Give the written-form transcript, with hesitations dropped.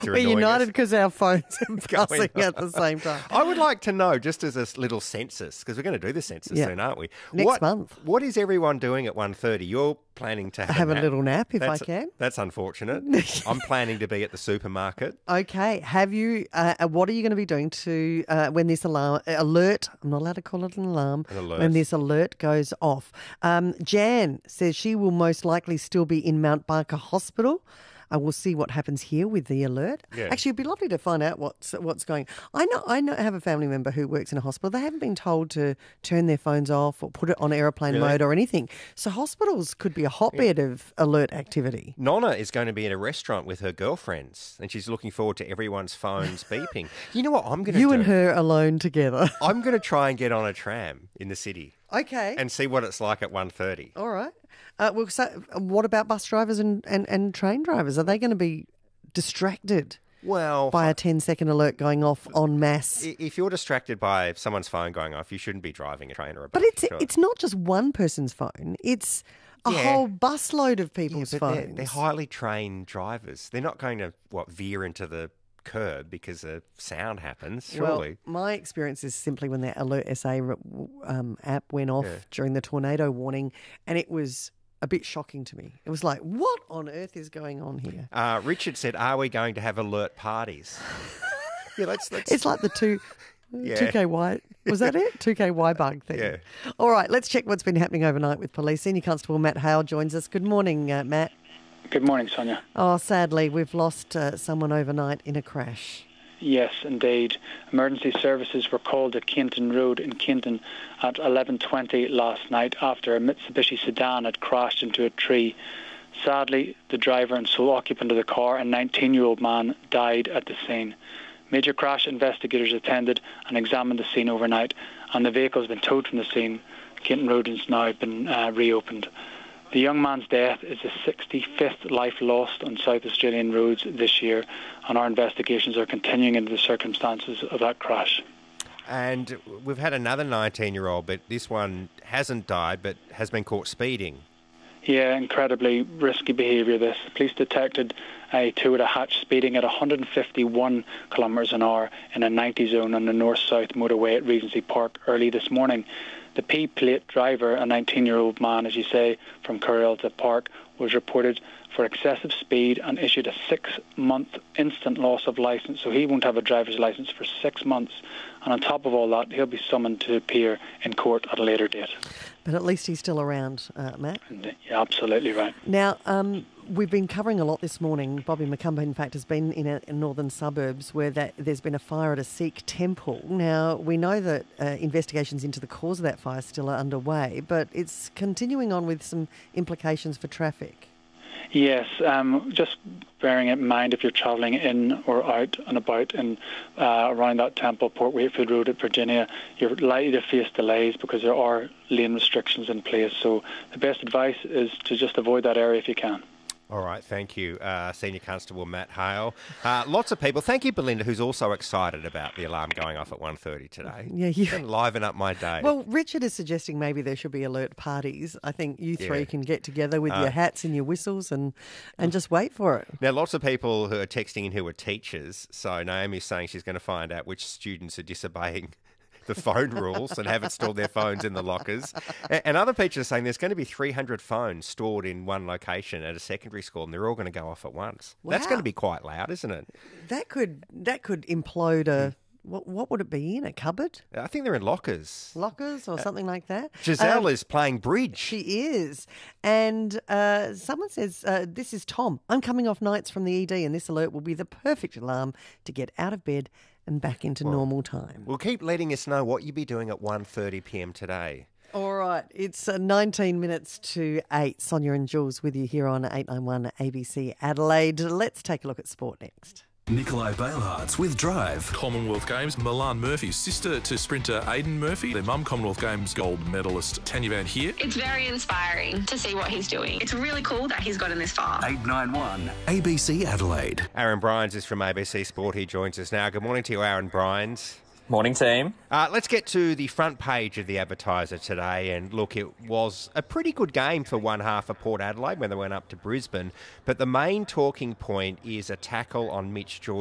We're annoying united us. because our phones are buzzing at the same time. I would like to know, just as a little census, because we're going to do the census Yeah. soon, aren't we? Next month. What is everyone doing at 1:30? You're planning to Have a little nap if I can. That's unfortunate. I'm planning to be at the supermarket. Okay. Have you? What are you going to be doing to when this alert? I'm not allowed to call it an alarm. An alert. When this alert goes off. Jan says she will most likely still be in Mount Barker Hospital. We'll see what happens here with the alert. Yeah. Actually, it'd be lovely to find out what's going. I have a family member who works in a hospital. They haven't been told to turn their phones off or put it on airplane mode or anything. So hospitals could be a hotbed of alert activity. Nonna is going to be in a restaurant with her girlfriends, and she's looking forward to everyone's phones beeping. You know what I'm going to do? You and her alone together. I'm going to try and get on a tram in the city. Okay. And see what it's like at 1:30. All right. So what about bus drivers and train drivers? Are they going to be distracted by a 10-second alert going off en masse? If you're distracted by someone's phone going off, you shouldn't be driving a train or a bus. But it's not just one person's phone. It's a whole busload of people's phones. They're highly trained drivers. They're not going to, veer into the curb because a sound happens, surely. Well, my experience is simply when that Alert SA app went off during the tornado warning, and it was a bit shocking to me. It was like, what on earth is going on here? Richard said, are we going to have alert parties? Let's... It's like the 2KY, was that it? 2KY bug thing. Yeah. All right, let's check what's been happening overnight with police. Senior Constable Matt Hale joins us. Good morning, Matt. Good morning, Sonia. Oh, sadly, we've lost someone overnight in a crash. Yes, indeed. Emergency services were called at Kenton Road in Kenton at 11:20 last night after a Mitsubishi sedan had crashed into a tree. Sadly, the driver and sole occupant of the car, a 19-year-old man, died at the scene. Major crash investigators attended and examined the scene overnight, and the vehicle has been towed from the scene. Kenton Road has now been reopened. The young man's death is the 65th life lost on South Australian roads this year, and our investigations are continuing into the circumstances of that crash. And we've had another 19-year-old, but this one hasn't died, but has been caught speeding. Yeah, incredibly risky behaviour this. Police detected a two at a hatch speeding at 151 kilometres an hour in a 90 zone on the north-south motorway at Regency Park early this morning. The P-plate driver, a 19-year-old man, as you say, from Curralta Park, was reported for excessive speed and issued a 6-month instant loss of licence. So he won't have a driver's licence for 6 months. And on top of all that, he'll be summoned to appear in court at a later date. But at least he's still around, Matt. Yeah, absolutely right. Now, we've been covering a lot this morning. Bobby McCumber, in fact, has been in northern suburbs where there's been a fire at a Sikh temple. Now, we know that investigations into the cause of that fire still are underway, but it's continuing on with some implications for traffic. Yes, just bearing in mind if you're travelling in or out and about and around that temple, Port Wakefield Road at Virginia, you're likely to face delays because there are lane restrictions in place. So the best advice is to just avoid that area if you can. All right, thank you, Senior Constable Matt Hale. Lots of people. Thank you, Belinda, who's also excited about the alarm going off at 1:30 today. Yeah, you can liven up my day. Well, Richard is suggesting maybe there should be alert parties. I think you three can get together with your hats and your whistles and just wait for it. Now, lots of people who are texting in who are teachers. So Naomi's saying she's going to find out which students are disobeying the phone rules and haven't stored their phones in the lockers. And other teachers are saying there's going to be 300 phones stored in one location at a secondary school and they're all going to go off at once. Wow. That's going to be quite loud, isn't it? That could implode a... What would it be in? A cupboard? I think they're in lockers. Lockers or something like that. Giselle is playing bridge. She is. And someone says, this is Tom. I'm coming off nights from the ED and this alert will be the perfect alarm to get out of bed and back into normal time. Well, keep letting us know what you'll be doing at 1:30 p.m. today. All right. It's 19 minutes to 8. Sonia and Jules with you here on 891 ABC Adelaide. Let's take a look at sport next. Nikolai Bailhartz with Drive. Commonwealth Games, Milan Murphy, sister to sprinter Aidan Murphy. Their mum, Commonwealth Games gold medalist Tanya Van Heert. It's very inspiring to see what he's doing. It's really cool that he's gotten this far. 891 ABC Adelaide. Aaron Bryans is from ABC Sport. He joins us now. Good morning to you, Aaron Bryans. Morning, team. Let's get to the front page of the Advertiser today. And look, it was a pretty good game for one half of Port Adelaide when they went up to Brisbane. But the main talking point is a tackle on Mitch George